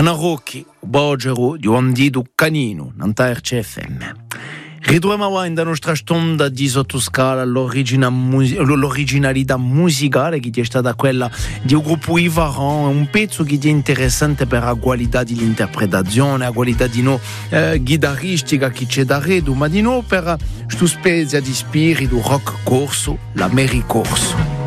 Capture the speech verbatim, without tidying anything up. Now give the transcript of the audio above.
Anna Rocchi, Bogero, di Ondido Canino, Nanta R C F M. Ritroviamo avanti la nostra stonda di sottoscala l'originalità musicale che è stata quella di un gruppo Ivaran, un pezzo che è interessante per la qualità dell'interpretazione, la qualità di no eh, chitarristica che c'è da redo, ma di no per questa specie di spirito rock corso, la Mary Corso.